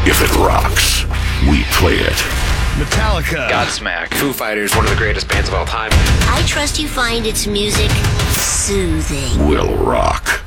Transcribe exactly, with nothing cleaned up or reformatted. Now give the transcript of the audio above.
If it rocks, we play it. Metallica. Godsmack. Foo Fighters, one of the greatest bands of all time. I trust you find its music soothing. Will rock.